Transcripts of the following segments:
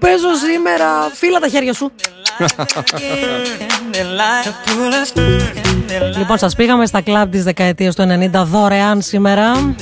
παίζω σήμερα. Φύλλα τα χέρια σου. Λοιπόν, σας πήγαμε στα κλαμπ της δεκαετίας του 90 δωρεάν σήμερα.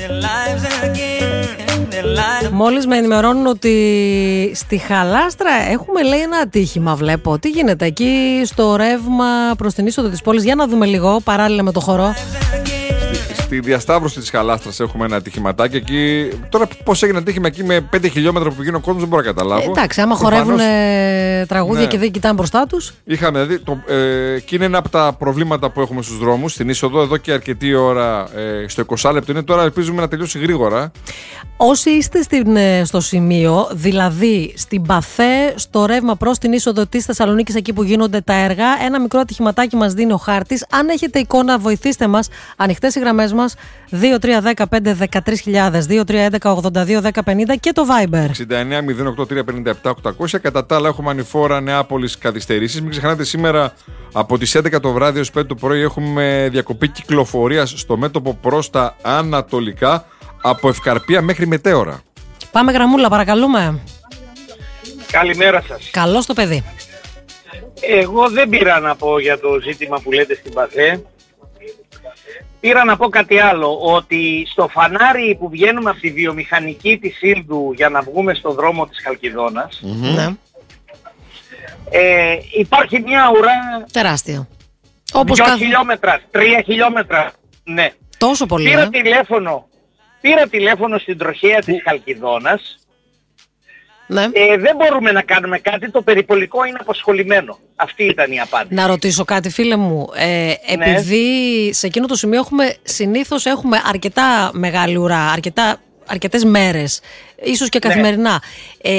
Μόλις με ενημερώνουν ότι στη Χαλάστρα έχουμε, λέει, ένα ατύχημα. Βλέπω. Τι γίνεται εκεί στο ρεύμα προς την είσοδο της πόλης? Για να δούμε λίγο, παράλληλα με το χορό. Στη διασταύρωση της Χαλάστρας έχουμε ένα ατυχηματάκι εκεί. Τώρα πώς έγινε ατύχημα εκεί με 5 χιλιόμετρα που πηγαίνει ο κόσμος δεν μπορώ να καταλάβω. Εντάξει, άμα χορεύουν τραγούδια, ναι, και δεν κοιτάνε μπροστά τους. Είχαμε δει. Και είναι ένα από τα προβλήματα που έχουμε στους δρόμους. Στην είσοδο εδώ και αρκετή ώρα, στο 20 λεπτό είναι. Τώρα ελπίζουμε να τελειώσει γρήγορα. Όσοι είστε στο σημείο, δηλαδή στην Παθέ, στο ρεύμα προς την είσοδο της Θεσσαλονίκης, εκεί που γίνονται τα έργα, ένα μικρό ατυχηματάκι μας δίνει ο χάρτης. Αν έχετε εικόνα, βοηθήστε μας. Ανοιχτές οι γραμμές μας 2310-513.000, 2311-82-1050 και το Viber 69-08-357-800. Κατά τα άλλα, έχουμε ανηφόρα Νεάπολης καθυστερήσεις. Μην ξεχνάτε, σήμερα από τις 11 το βράδυ έως 5 το πρωί έχουμε διακοπή κυκλοφορίας στο μέτωπο προς τα ανατολικά, από Ευκαρπία μέχρι Μετέωρα. Πάμε γραμμούλα, παρακαλούμε. Καλημέρα σας. Καλώς το παιδί. Εγώ δεν πήρα να πω για το ζήτημα που λέτε στην Παθέ. Πήρα να πω κάτι άλλο, ότι στο φανάρι που βγαίνουμε από τη βιομηχανική της Ήλδου για να βγούμε στο δρόμο της Χαλκιδόνας, Ναι. υπάρχει μια ουρά Τεράστια. 2 χιλιόμετρα, 3 χιλιόμετρα, ναι. Τόσο πολύ. Πήρα τηλέφωνο στην τροχέα της Χαλκιδόνας. Ναι. Δεν μπορούμε να κάνουμε κάτι, το περιπολικό είναι αποσχολημένο. Αυτή ήταν η απάντηση. Να ρωτήσω κάτι, φίλε μου. Επειδή σε εκείνο το σημείο συνήθως έχουμε αρκετά μεγάλη ουρά, αρκετές μέρες, ίσως και καθημερινά.